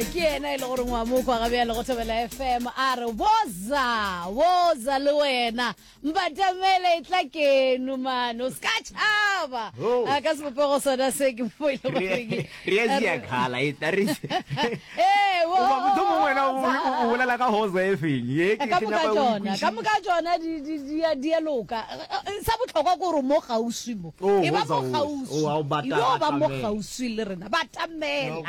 ke ena ile gore ngwa mo kwa ga bya le go tobela FM a re woza le wena mbatamele itla kenu mano skachaba ka se popego sona se ke mo ile go re re ya khala itari wo motho mongwe na o bolela ka hoza efeng ye ke ka moka jona di loka sa botlhokwa go re mo gauswi mo e ba mo gauswi yo ba mo gauswi le rena batamela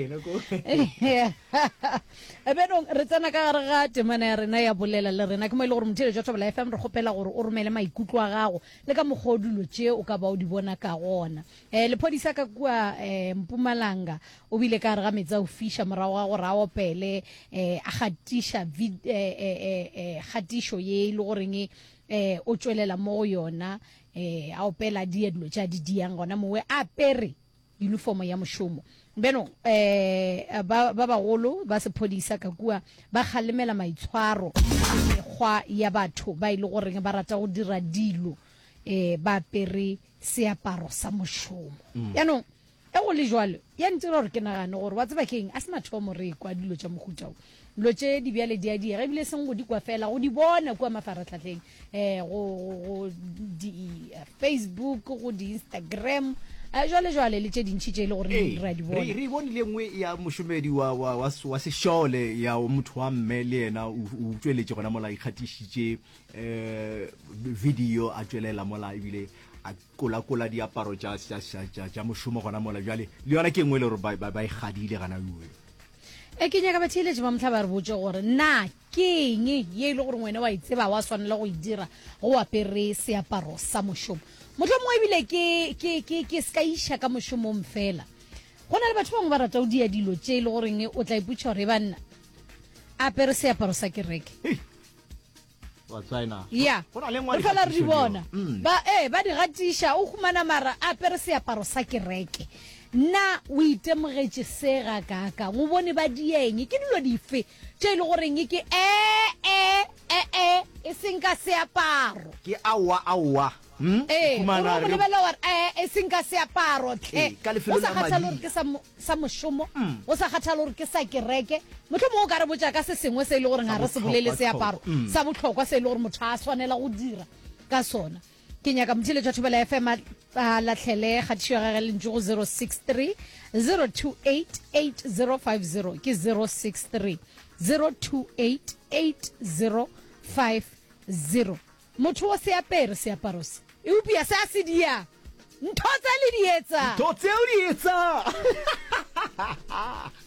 beno re tsena ka gare ga temana ya rena ya bolela le rena ke mo ile gore mothele jwa tobela FM re gopela gore o romele maikutlo a gago le ka mogodulo tše o ka ba o di bona ka gona lephodisa ka kua Mpumalanga o bile ka gare ga metsa o fisha morago ga gore a opele a gatisha gatišo ye le goreng o tswelela mo go yona a opela dilo tša di diang gona mowe a pere uniform ya moshomo beno ba bagolo ba sephodisa ka kua ba khalemela maitshwaro gwa ya batho ba ile gore ba rata go dira dilo ba pere seaparo sa moshomo yanong go le jwalo ya ntira gore ke nagane gore wa tseba keng a sena thomo re kwa dilo tša mogutao lo tše di bjale di a diega ebile seng go di kwa fela go di bona kua mafaratlhatlheng go di Facebook go di Instagram jwale le tše dintši tše le gore ra di bona re bonile nngwe ya mošomedi wa sešole ya motho wa mme le yena o tsweletše gona mola ikgatišitše video a tswelela mola ebile a kola diaparo tša mošomo gona mola bjale le yona ke engwe le gore ba ikgadile gana uwe ke nyaka ba theeletše ba motlha ba re botse gore na ke eng ye e le gore ngwene wa itseba wa swanela go e dira go apere seaparo sa mošomo motho mongwe ebile ke ska iša ka mošomong fela go na le batho bangwe ba rata o dia dilo tše e le goreng o tla iputša gore banna apere seaparo sa kereke ya re fela re di bona ba di gatiša o humana mara apere seaparo sa kereke na o itemogetše sega kaka o bone ba dieng ke dilo dife tše e le goreng ke e seng ka seaparo ke awa mana re lebela gore e seng ka seaparo tle o sa kgathalo gore ke sa mošomo o sa kgathalo gore ke sa kereke motho mo o ka re botša ka se sengwe se e le gore ga re se bolele seaparo sa botlhokwa se e le gore motho a swanela go dira ka sona ke nyaka mothele jwa tobela FM a latlhele gatišo ya gage lentse go 063 028 8050 ke 063 028 8050 motho o se apere seaparo se e upia se a se dia ntho tse le di etsa